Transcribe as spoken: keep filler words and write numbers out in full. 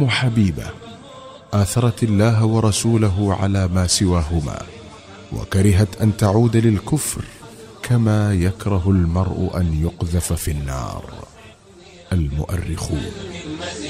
أم حبيبة آثرت الله ورسوله على ما سواهما، وكرهت أن تعود للكفر كما يكره المرء أن يقذف في النار. المؤرخون.